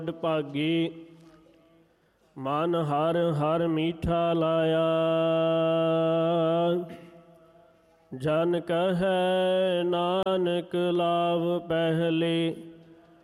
ਭਾਗੀ ਮਨ ਹਰ ਹਰ ਮੀਠਾ ਲਾਇਆ। ਜਨ ਕਹੈ ਨਾਨਕ ਲਾਭ ਪਹਿਲੇ